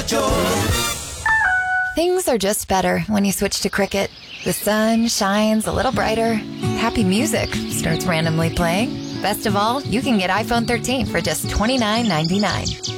Things are just better when you switch to Cricket. The sun shines a little brighter. Happy music starts randomly playing. Best of all, you can get iPhone 13 for just $29.99.